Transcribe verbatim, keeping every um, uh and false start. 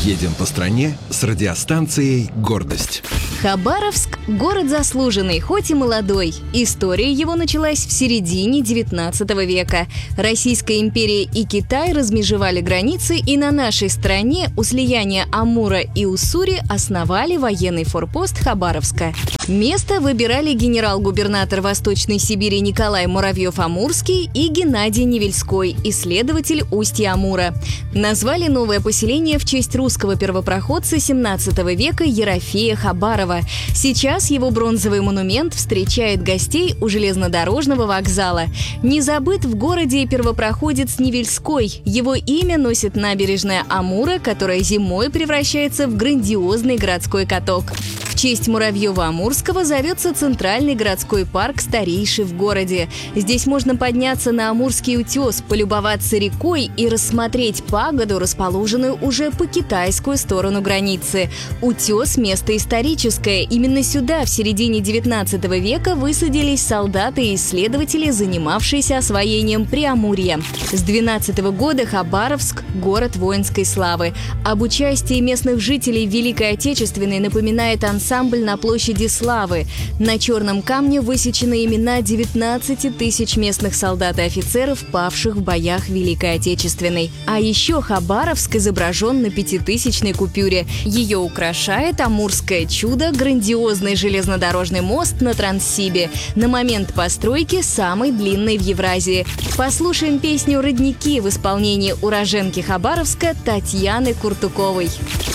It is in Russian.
Едем по стране с радиостанцией «Гордость». Хабаровск – город заслуженный, хоть и молодой. История его началась в середине девятнадцатого века. Российская империя и Китай размежевали границы, и на нашей стороне у слияния Амура и Уссури основали военный форпост Хабаровска. Место выбирали генерал-губернатор Восточной Сибири Николай Муравьев-Амурский и Геннадий Невельской, исследователь устья Амура. Назвали новое поселение в честь русского первопроходца семнадцатого века Ерофея Хабарова. Сейчас его бронзовый монумент встречает гостей у железнодорожного вокзала. Не забыт в городе и первопроходец Невельской. Его имя носит набережная Амура, которая зимой превращается в грандиозный городской каток. В честь Муравьева-Амурского зовется Центральный городской парк, старейший в городе. Здесь можно подняться на Амурский утес, полюбоваться рекой и рассмотреть пагоду, расположенную уже по китайскую сторону границы. Утес – место историческое. Именно сюда в середине девятнадцатого века высадились солдаты и исследователи, занимавшиеся освоением Преамурья. С двенадцатого года Хабаровск – город воинской славы. Об участии местных жителей в Великой Отечественной напоминает ансамбль на площади Славы. На черном камне высечены имена девятнадцати тысяч местных солдат и офицеров, павших в боях Великой Отечественной. А еще Хабаровск изображен на пятитысячной купюре. Ее украшает амурское чудо – грандиозный железнодорожный мост на Транссибе. На момент постройки самый длинный в Евразии. Послушаем песню «Родники» в исполнении уроженки Хабаровска Татьяны Куртуковой.